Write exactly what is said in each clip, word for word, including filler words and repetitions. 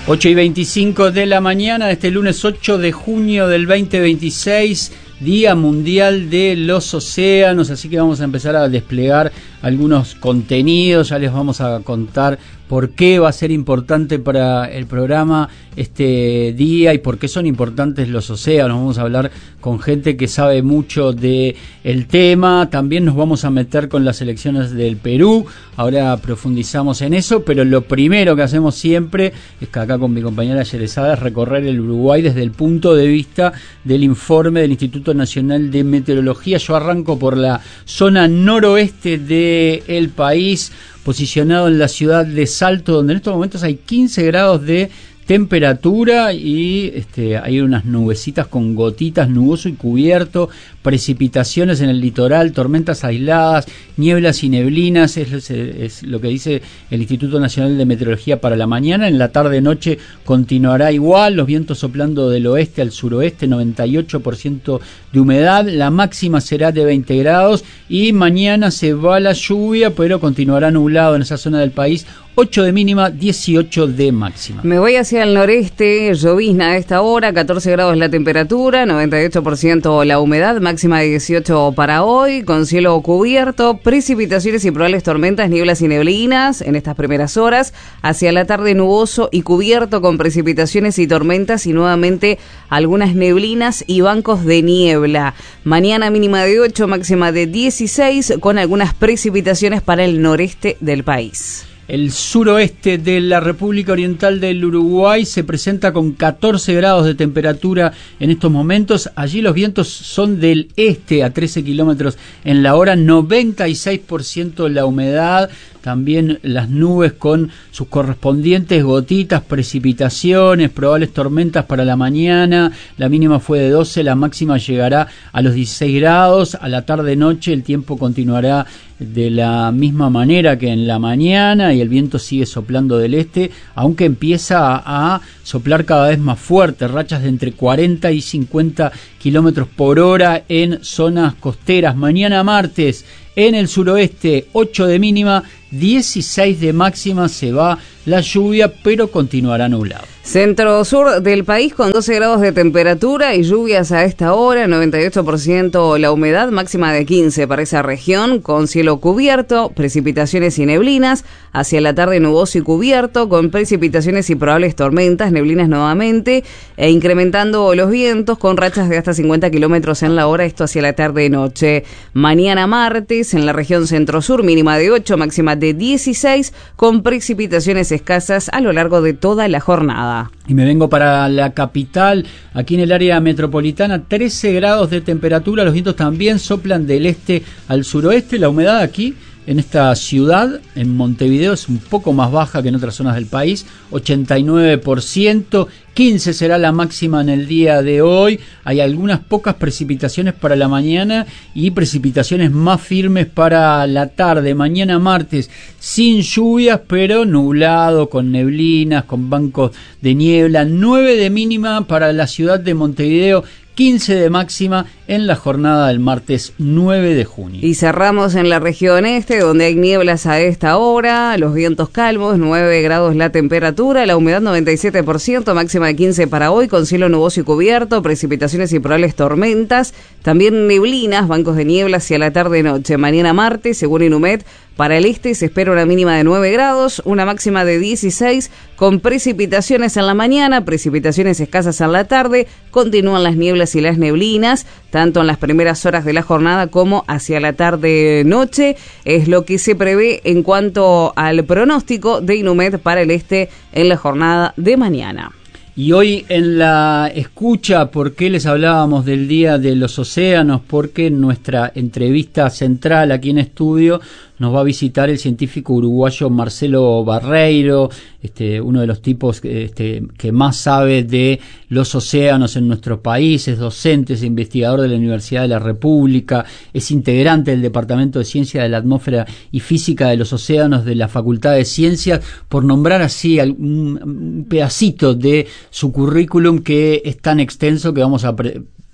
ocho y veinticinco de la mañana de este lunes ocho de junio del veinte veintiséis, Día Mundial de los Océanos, así que vamos a empezar a desplegar algunos contenidos, ya les vamos a contar por qué va a ser importante para el programa este día y por qué son importantes los océanos. Vamos a hablar con gente que sabe mucho de el tema, también nos vamos a meter con las elecciones del Perú, ahora profundizamos en eso, pero lo primero que hacemos siempre es que acá con mi compañera Yerezada es recorrer el Uruguay desde el punto de vista del informe del Instituto Nacional de Meteorología. Yo arranco por la zona noroeste del país, posicionado en la ciudad de Salto, donde en estos momentos hay quince grados de temperatura y este, hay unas nubecitas con gotitas, nuboso y cubierto, precipitaciones en el litoral, tormentas aisladas, nieblas y neblinas, es, es lo que dice el Instituto Nacional de Meteorología para la mañana. En la tarde-noche continuará igual, los vientos soplando del oeste al suroeste, noventa y ocho por ciento de humedad, la máxima será de veinte grados y mañana se va la lluvia, pero continuará nublado en esa zona del país, ocho de mínima, dieciocho de máxima. Me voy hacia el noreste, llovizna a esta hora, catorce grados la temperatura, noventa y ocho por ciento la humedad, máxima de dieciocho para hoy, con cielo cubierto, precipitaciones y probables tormentas, nieblas y neblinas en estas primeras horas, hacia la tarde nuboso y cubierto con precipitaciones y tormentas y nuevamente algunas neblinas y bancos de niebla. Mañana mínima de ocho, máxima de dieciséis, con algunas precipitaciones para el noreste del país. El suroeste de la República Oriental del Uruguay se presenta con catorce grados de temperatura en estos momentos. Allí los vientos son del este a trece kilómetros en la hora, noventa y seis por ciento la humedad. También las nubes con sus correspondientes gotitas, precipitaciones, probables tormentas para la mañana. La mínima fue de doce, la máxima llegará a los dieciséis grados. A la tarde-noche el tiempo continuará de la misma manera que en la mañana y el viento sigue soplando del este, aunque empieza a, a soplar cada vez más fuerte, rachas de entre cuarenta y cincuenta kilómetros por hora en zonas costeras. Mañana martes en el suroeste, ocho de mínima, dieciséis de máxima, se va la lluvia, pero continuará nublado. Centro-sur del país con doce grados de temperatura y lluvias a esta hora, noventa y ocho por ciento la humedad, máxima de quince para esa región, con cielo cubierto, precipitaciones y neblinas, hacia la tarde nuboso y cubierto, con precipitaciones y probables tormentas, neblinas nuevamente, e incrementando los vientos con rachas de hasta cincuenta kilómetros en la hora, esto hacia la tarde-noche. Mañana martes, en la región centro-sur, mínima de ocho, máxima de dieciséis, con precipitaciones escasas a lo largo de toda la jornada. Y me vengo para la capital, aquí en el área metropolitana, trece grados de temperatura, los vientos también soplan del este al suroeste, la humedad aquí en esta ciudad, en Montevideo, es un poco más baja que en otras zonas del país, ochenta y nueve por ciento, quince será la máxima en el día de hoy. Hay algunas pocas precipitaciones para la mañana y precipitaciones más firmes para la tarde. Mañana martes sin lluvias, pero nublado, con neblinas, con bancos de niebla. nueve de mínima para la ciudad de Montevideo, quince de máxima en la jornada del martes nueve de junio. Y cerramos en la región este, donde hay nieblas a esta hora, los vientos calmos, nueve grados la temperatura, la humedad noventa y siete por ciento, máxima de quince para hoy, con cielo nuboso y cubierto, precipitaciones y probables tormentas, también neblinas, bancos de niebla hacia la tarde-noche. Mañana martes, según Inumet, para el este se espera una mínima de nueve grados, una máxima de dieciséis, con precipitaciones en la mañana, precipitaciones escasas en la tarde, continúan las nieblas y las neblinas, tanto en las primeras horas de la jornada como hacia la tarde-noche, es lo que se prevé en cuanto al pronóstico de Inumet para el este en la jornada de mañana. Y hoy en la escucha, ¿por qué les hablábamos del Día de los Océanos? Porque en nuestra entrevista central aquí en estudio nos va a visitar el científico uruguayo Marcelo Barreiro, este, uno de los tipos este, que más sabe de los océanos en nuestro país, es docente, es investigador de la Universidad de la República, es integrante del Departamento de Ciencia de la Atmósfera y Física de los Océanos de la Facultad de Ciencias, por nombrar así un pedacito de su currículum que es tan extenso que vamos a pre-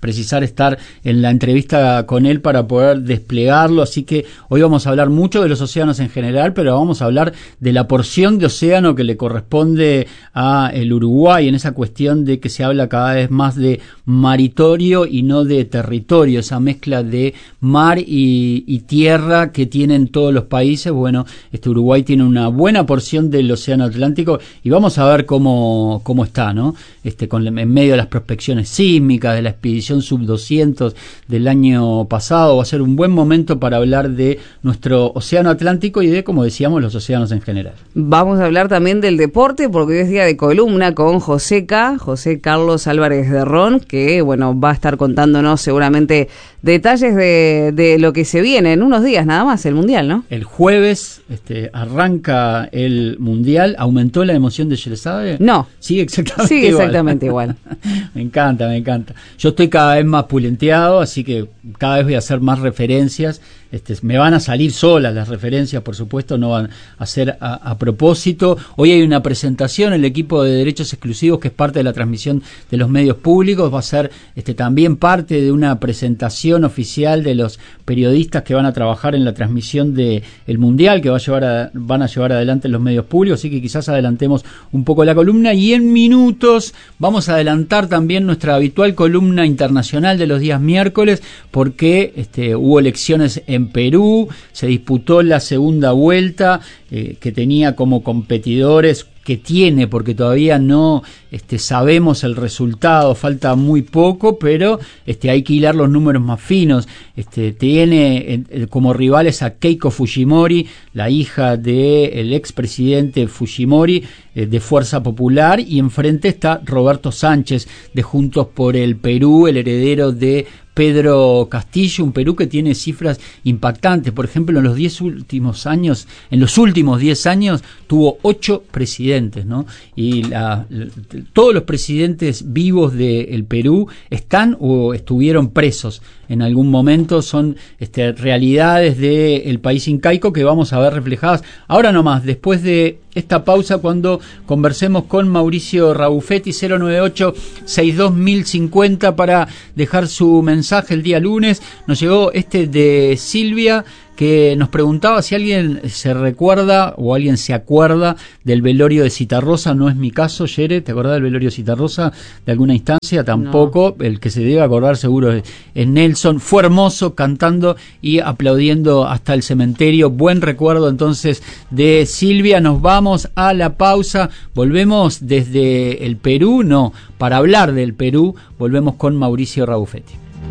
precisar estar en la entrevista con él para poder desplegarlo, así que hoy vamos a hablar mucho de los océanos en general, pero vamos a hablar de la porción de océano que le corresponde a el Uruguay, en esa cuestión de que se habla cada vez más de maritorio y no de territorio, esa mezcla de mar y, y tierra que tienen todos los países. Bueno, este Uruguay tiene una buena porción del océano Atlántico y vamos a ver cómo, cómo está, ¿no? Este, con, en medio de las prospecciones sísmicas, de la expedición sub doscientos del año pasado, va a ser un buen momento para hablar de nuestro océano Atlántico y de, como decíamos, los océanos en general. Vamos a hablar también del deporte, porque hoy es día de columna con José K, José Carlos Álvarez de Ron, que bueno, va a estar contándonos seguramente detalles de, de lo que se viene en unos días nada más, el Mundial, ¿no? El jueves este, arranca el Mundial. ¿Aumentó la emoción de Sherezade? No. Sigue exactamente Sigue igual. exactamente igual. Me encanta, me encanta. Yo estoy cada vez más pulenteado, así que cada vez voy a hacer más referencias. Este, me van a salir solas las referencias, por supuesto, no van a ser a, a propósito. Hoy hay una presentación, el equipo de derechos exclusivos, que es parte de la transmisión de los medios públicos, va a ser este, también parte de una presentación oficial de los periodistas que van a trabajar en la transmisión del Mundial, que va a llevar a, van a llevar adelante los medios públicos, así que quizás adelantemos un poco la columna, y en minutos vamos a adelantar también nuestra habitual columna internacional de los días miércoles, porque este, hubo elecciones en En Perú, se disputó la segunda vuelta eh, que tenía como competidores, que tiene, porque todavía no este, sabemos el resultado, falta muy poco, pero este, hay que hilar los números más finos. Este, tiene eh, como rivales a Keiko Fujimori, la hija del expresidente Fujimori, eh, de Fuerza Popular, y enfrente está Roberto Sánchez, de Juntos por el Perú, el heredero de Pedro Castillo, un Perú que tiene cifras impactantes. Por ejemplo, en los diez últimos años, en los últimos diez años, tuvo ocho presidentes, ¿no? Y la, la, todos los presidentes vivos del Perú están o estuvieron presos en algún momento. Son este, realidades del país incaico que vamos a ver reflejadas ahora nomás, después de esta pausa, cuando conversemos con Mauricio Rabuffetti. Cero nueve ocho sesenta y dos mil cincuenta para dejar su mensaje el día lunes. Nos llegó este de Silvia, que nos preguntaba si alguien se recuerda o alguien se acuerda del velorio de Citarrosa. No es mi caso, Yere, ¿te acordás del velorio de Citarrosa de alguna instancia? Tampoco. No. El que se debe acordar seguro es, es Nelson. Fue hermoso, cantando y aplaudiendo hasta el cementerio. Buen recuerdo entonces de Silvia. Nos vamos a la pausa, volvemos desde el Perú, no, para hablar del Perú, volvemos con Mauricio Rabuffetti.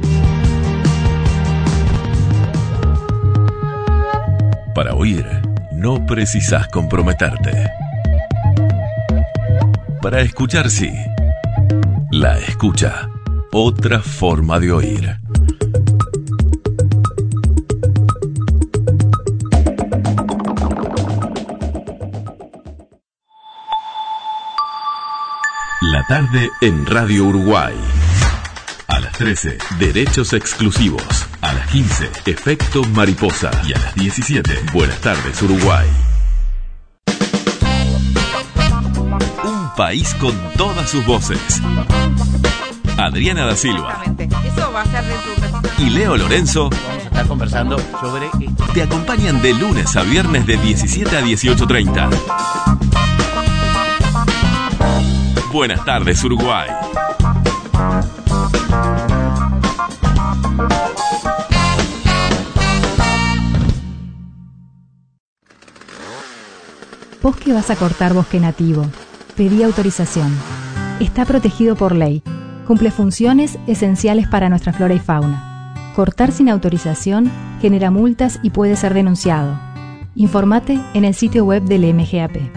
Para oír, no precisás comprometerte. Para escuchar, sí. La escucha, otra forma de oír. La tarde en Radio Uruguay. A las trece, derechos exclusivos. A las quince, efecto mariposa. Y a las diecisiete, buenas tardes Uruguay. Un país con todas sus voces. Adriana da Silva. Eso va a ser de tu... Y Leo Lorenzo. Vamos a estar conversando sobre esto. Te acompañan de lunes a viernes de diecisiete a dieciocho treinta. Buenas tardes Uruguay. Bosque vas a cortar bosque nativo. Pedí autorización. Está protegido por ley. Cumple funciones esenciales para nuestra flora y fauna. Cortar sin autorización genera multas y puede ser denunciado. Informate en el sitio web del M G A P.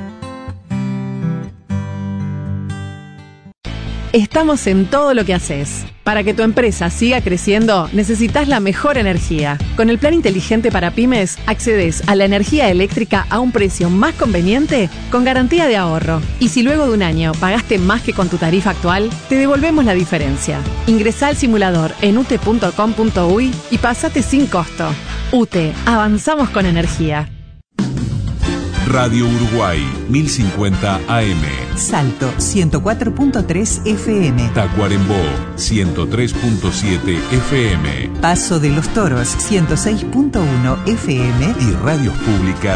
Estamos en todo lo que haces. Para que tu empresa siga creciendo, necesitas la mejor energía. Con el plan inteligente para pymes, accedes a la energía eléctrica a un precio más conveniente con garantía de ahorro. Y si luego de un año pagaste más que con tu tarifa actual, te devolvemos la diferencia. Ingresá al simulador en u t e punto com punto u y y pasate sin costo. U T E, avanzamos con energía. Radio Uruguay, mil cincuenta A M. Salto, ciento cuatro punto tres F M. Tacuarembó, ciento tres punto siete F M. Paso de los Toros, ciento seis punto uno F M. Y radios públicas